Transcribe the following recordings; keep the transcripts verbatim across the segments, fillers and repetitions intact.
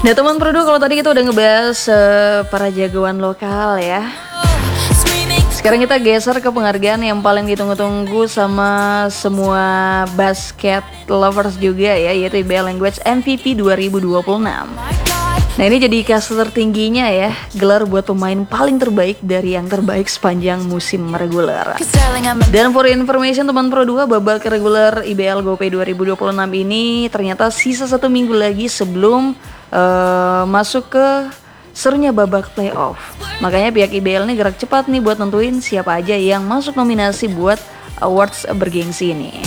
Nah teman Pro dua, kalau tadi kita udah ngebahas uh, para jagoan lokal ya. Sekarang kita geser ke penghargaan yang paling ditunggu-tunggu sama semua basket lovers juga ya, yaitu I B L Language M V P dua ribu dua puluh enam. Nah ini jadi kasus tertingginya ya, gelar buat pemain paling terbaik dari yang terbaik sepanjang musim reguler. Dan for information teman Pro dua, babak reguler I B L GoPay dua ribu dua puluh enam ini ternyata sisa satu minggu lagi sebelum uh, masuk ke serunya babak playoff. Makanya pihak I B L ini gerak cepat nih buat nentuin siapa aja yang masuk nominasi buat awards bergengsi ini.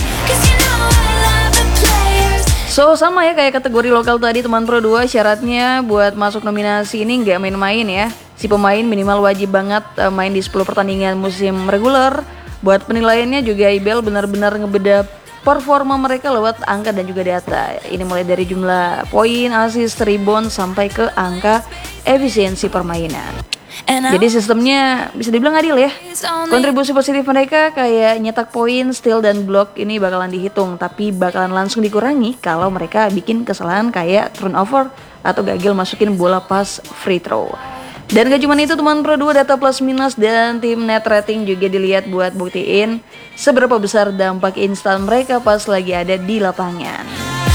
So sama ya kayak kategori lokal tadi teman Pro dua, syaratnya buat masuk nominasi ini nggak main-main ya. Si pemain minimal wajib banget uh, main di sepuluh pertandingan musim reguler. Buat penilaiannya juga I B L benar-benar ngebeda performa mereka lewat angka dan juga data. Ini mulai dari jumlah poin, assist, rebound sampai ke angka efisiensi permainan. Jadi sistemnya bisa dibilang adil ya. Kontribusi positif mereka kayak nyetak poin, steal, dan block ini bakalan dihitung, tapi bakalan langsung dikurangi kalau mereka bikin kesalahan kayak turnover atau gagal masukin bola pas free throw. Dan gak cuma itu teman Pro dua, data plus minus dan tim net rating juga dilihat buat buktiin seberapa besar dampak instan mereka pas lagi ada di lapangan.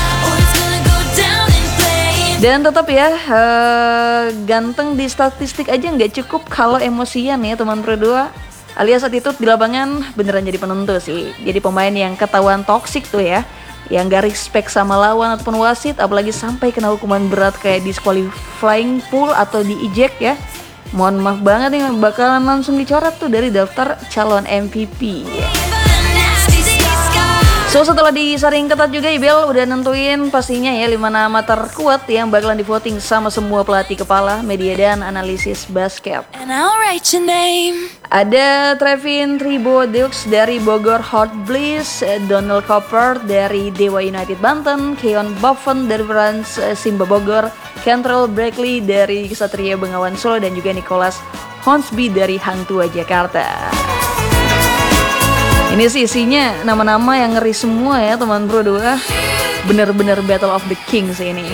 Dan tetap ya, uh, ganteng di statistik aja nggak cukup kalau emosian ya teman Pro dua. Alias attitude di lapangan beneran jadi penentu sih. Jadi pemain yang ketahuan toksik tuh ya, yang gak respect sama lawan ataupun wasit, apalagi sampai kena hukuman berat kayak disqualifying pool atau di eject ya. Mohon maaf banget nih, bakalan langsung dicoret tuh dari daftar calon M V P. So setelah disaring ketat juga I B L udah nentuin pastinya ya lima nama terkuat yang bakalan divoting sama semua pelatih kepala, media, dan analisis basket. Ada Trevin Tribodux dari Bogor Hot Bliss, Donald Cooper dari Dewa United Banten, Keon Buffen dari Rans Simba Bogor, Kentrell Blakely dari Ksatria Bengawan Solo, dan juga Nicholas Hornsby dari Hang Tua Jakarta. Ini sih isinya nama-nama yang ngeri semua ya teman Pro dua. Bener-bener Battle of the Kings ini.